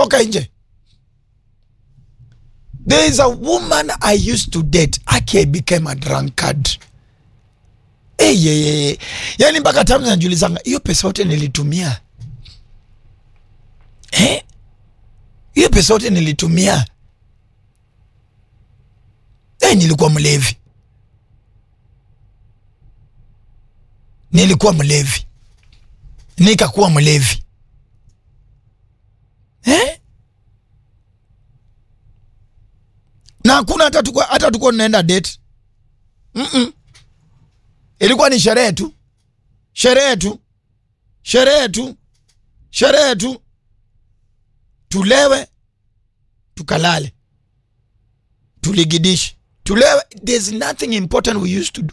toka nje. There is a woman I used to date. I became a drunkard. Yani mpaka tamu najulizanga, hiyo pesa yote nilitumia. Hiyo pesa yote nilitumia. Nilikuwa mlevi. Nikakuwa mlevi. Na hakuna hata tuko naenda date. Ilikuwa ni sherehe tu. Tulewe, tukalale. Tuligidishi. Tulewe, there's nothing important we used to do.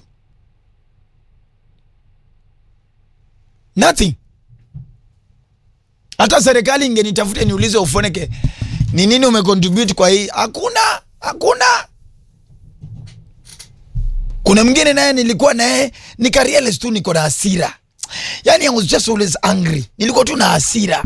Nothing. Hata serikali ingenitafute niulize Ufoneke, ni nini umecontribute kwa hii? Hakuna. Kuna mwingine naye nilikuwa naye nikarealize tu niko na hasira. Yani I was just always angry. Nilikuwa tu na hasira.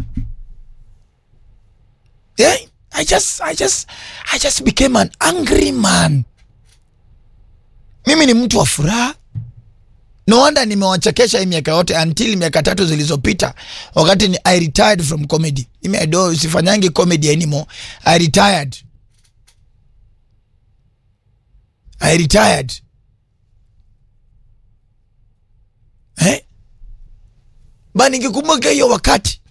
I just became an angry man. Mimi ni mtu wa furaha. No wonder nimewachekesha hii miaka yote until miaka 3 zilizopita wakati ni I retired from comedy. Mimi sifanyangi comedy anymore. I retired. Bani nikikumbuka hiyo wakati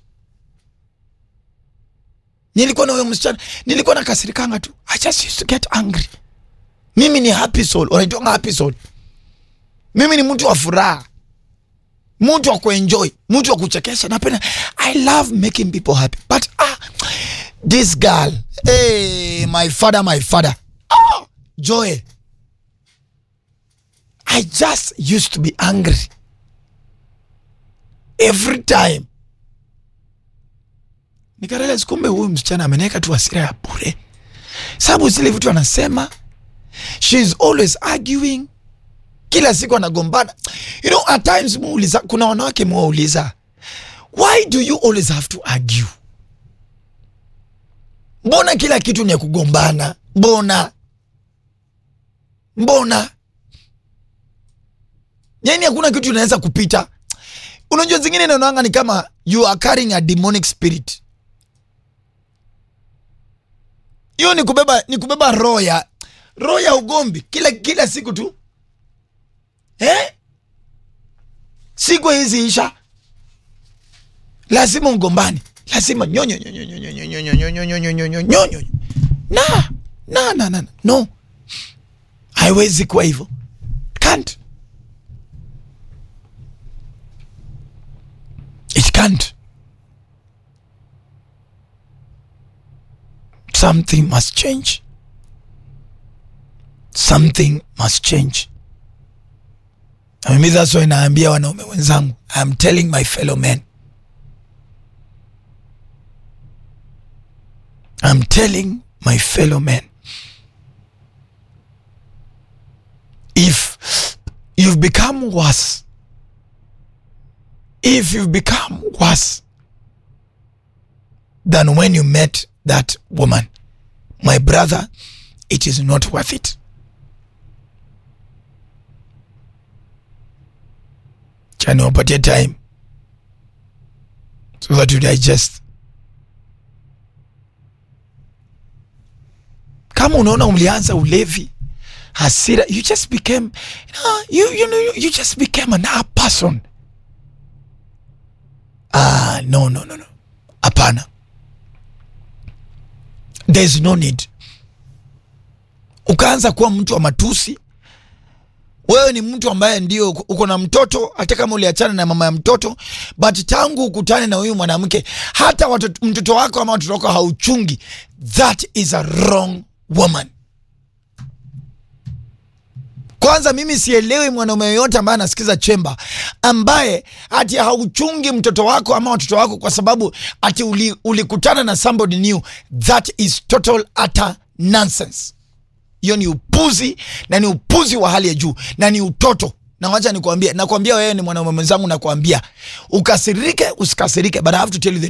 nilikuwa na huyo msichana, nilikuwa na kasirikanga tu. I just used to get angry. Mimi ni happy soul. Wanaitwa happy soul. Mimi ni mtu wa furaha, mtu wa kuenjoy, mtu wa kuchekesha. Napenda, I love making people happy. But this girl, my father, Joy, I just used to be angry every time. Nikarealize kumbe huyu msichana ameneka tu hasira ya bure. Sababu zile vitu anasema, she's always arguing. Kila siku anagombana. You know, at times kuna wanawake muuliza, why do you always have to argue? Mbona kila kitu ni kugombana? Mbona? Yani hakuna kitu inaweza kupita. Unajua zingine naonanga ni kama you are carrying a demonic spirit. Hiyo ni kubeba roho ya ugombi kila siku tu. Siku hizi isha lazima ugombani, lazima nyonyo. No, haiwezi kwa hivyo. It can't. Something must change. I mean, that's why naambia wanaume wenzangu, I'm telling my fellow men, if you've become worse, than when you met that woman, my brother, it is not worth it. Chani wapatie time so that you digest. Kama unaona ulianza ulevi, hasira, you just became you just became another person. No. Hapana. There's no need. Ukaanza kuwa mtu wa matusi. Wewe ni mtu ambaye ndio uko na mtoto, hata kama uliachana na mama ya mtoto, but tangu ukutane na huyu mwanamke, hata mtoto wako ama watoto wako hauchungi. That is a wrong woman. Kwanza mimi sielewi mwanaume yoyote ambaye anasikiza Chemba ambaye ati hauchungi mtoto wako ama watoto wako kwa sababu ati ulikutana na somebody new. That is total utter nonsense. Hiyo ni upuzi, na ni upuzi wa hali ya juu, na ni utoto. Na wacha nakwambia wewe ni mwanaume mwenzangu, nakwambia ukasirike usikasirike, but I have to tell you